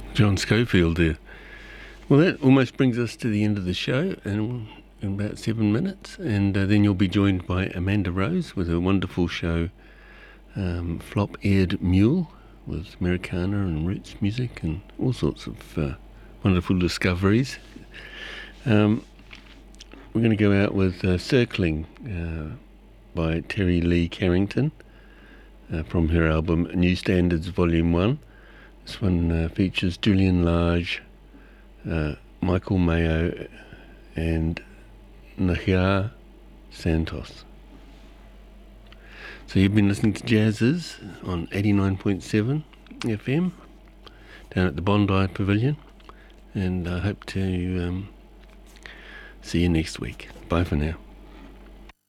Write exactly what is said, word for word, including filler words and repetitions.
John Schofield there. Well, that almost brings us to the end of the show in, in about seven minutes, and uh, then you'll be joined by Amanda Rose with a wonderful show, um, Flop-Eared Mule, with Americana and roots music and all sorts of uh, wonderful discoveries. Um, we're going to go out with uh, Circling uh, by Terry Lee Carrington uh, from her album New Standards Volume one. This one uh, features Julian Lage, uh, Michael Mayo and Nahia Santos. So you've been listening to Jazzes on eighty-nine point seven F M down at the Bondi Pavilion, and I hope to um, see you next week. Bye for now.